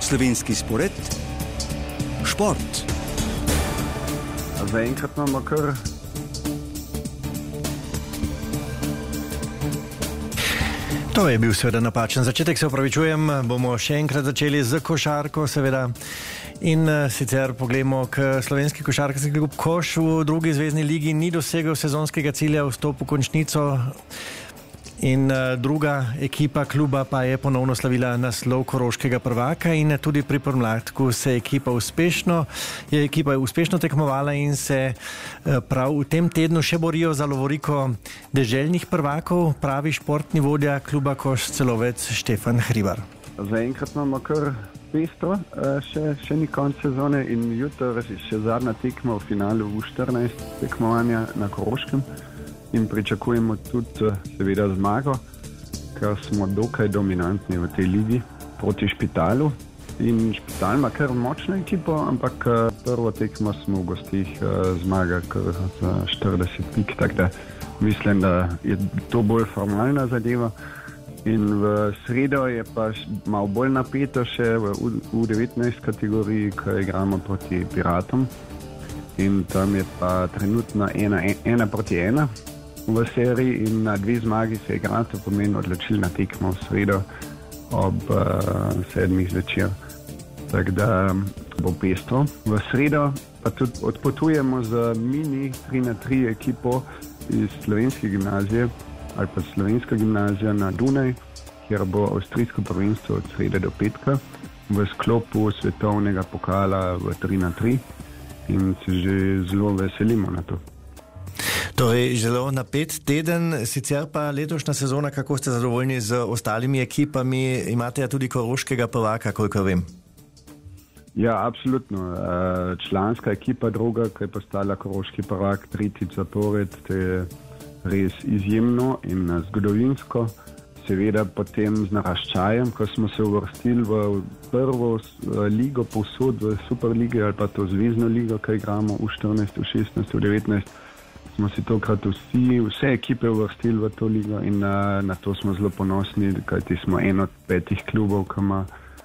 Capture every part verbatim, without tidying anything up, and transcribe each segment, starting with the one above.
slovenski spored, šport. Zaenkrat imamo kar. To je bil seveda napačen začetek, se opravičujem. Bomo še enkrat začeli z košarko, seveda. In uh, sicer pogledamo, k slovenski košarkarski klub Koš v drugi zvezni ligi ni dosegel sezonskega cilja vstop v končnico. In uh, druga ekipa kluba pa je ponovno slavila naslov koroškega prvaka in tudi pri pomladku se je ekipa uspešno, je ekipa uspešno tekmovala in se uh, prav v tem tednu še borijo za lovoriko deželnih prvakov, pravi športni vodja kluba Koš Celovec Štefan Hribar. Zaenkrat imamo kar pestro, še, še ni konc sezone in jutri še zadnja tekma v finalu v štirinajst tekmovanja na Koroškem. In pričakujemo tudi seveda zmago, ker smo dokaj dominantni v tej ligi proti Špitalu. In Špital ima kar močno ekipo, ampak prvo tekmo smo v gostih zmagali kar za štirideset pik, tako da mislim, da je to bolj formalna zadeva. In v sredo je pa malo bolj napeto še v U devetnajst kategoriji, ko igramo proti Piratom. In tam je pa trenutno ena, ena proti ena. V seriji in na dve zmagi se igra, to pomeni odločilna tekma v sredo ob uh, sedmih zvečer. Tako da bo pestro. V sredo pa tudi odpotujemo z mini tri na tri ekipo iz slovenske gimnazije ali pa slovenska gimnazija na Dunaj, kjer bo avstrijsko prvenstvo od srede do petka v sklopu svetovnega pokala v tri na tri in se že zelo veselimo na to. Torej, zelo napet teden, sicer pa letošnja sezona, kako ste zadovoljni z ostalimi ekipami, imate ja tudi koroškega prvaka, koliko vem? Ja, absolutno. Članska ekipa druga, ki je postala koroški prvak, tretjič zapored, to je res izjemno in zgodovinsko. Seveda potem z naraščajem, ko smo se uvrstili v prvo ligo povsod, v Superligi ali pa to zvezno ligo, ki igramo v štirinajst, v šestnajst, v devetnajst, smo si tokrat vsi, vse ekipe uvrstili v to ligo in na, na to smo zelo ponosni, kajti smo en od petih klubov, ki ima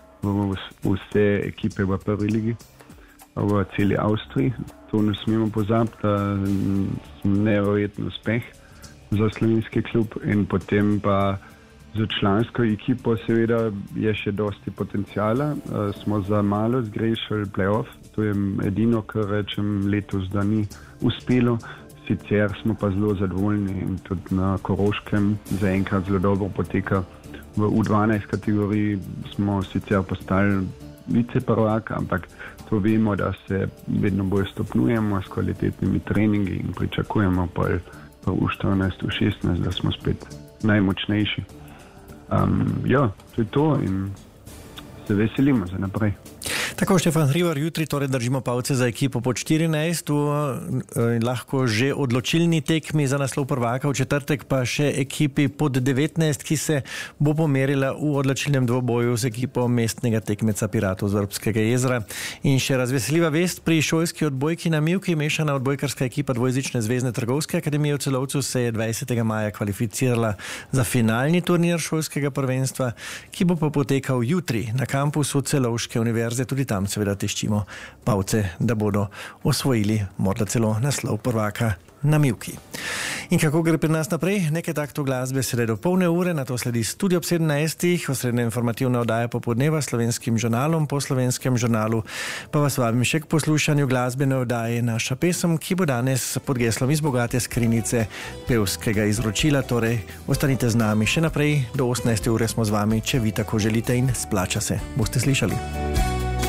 vse ekipe v prvi ligi v celi Avstriji. To ne smemo pozabiti, neverjeten uspeh za slovenski klub in potem pa za člansko ekipo seveda je še dosti potencijala. Smo za malo zgrešili play-off, to je edino, kar rečem letos, da ni uspelo. Sicer smo pa zelo zadovoljni in tudi na Koroškem zaenkrat zelo dobro poteka. V U dvanajst kategoriji smo sicer postali viceprvak, ampak to vemo, da se vedno bolj stopnjujemo s kvalitetnimi treningi in pričakujemo pa v U štirinajst, U šestnajst, da smo spet najmočnejši. Um, ja, to je to in se veselimo za naprej. Tako, Štefan Hribar, jutri torej držimo palce za ekipo pod štirinajst, in lahko že odločilni tekmi za naslov prvaka, v četrtek pa še ekipi pod devetnajst, ki se bo pomerila v odločilnem dvoboju z ekipo mestnega tekmeca Piratov z Vrbskega jezera. In še razveseljiva vest, pri šolski odbojki na Mivki mešana odbojkarska ekipa dvojezične zvezne trgovske akademije v Celovcu se je dvajsetega maja kvalificirala za finalni turnir šolskega prvenstva, ki bo pa potekal jutri na kampusu Celovške univerze. Tudi tam seveda teščimo palce, da bodo osvojili morda celo naslov prvaka na Mivki. In kako gre pri nas naprej? Nekaj takto glasbe sedaj do polne ure, na to sledi Studio ob sedemnajstih, osrednja informativna oddaja popodneva s Slovenskim žurnalom, po Slovenskem žurnalu pa vas vabim še k poslušanju glasbene oddaje Naša pesem, ki bo danes pod geslom iz bogate skrinice pevskega izročila, torej ostanite z nami še naprej, do osemnajste ure smo z vami, če vi tako želite in splača se. Boste slišali.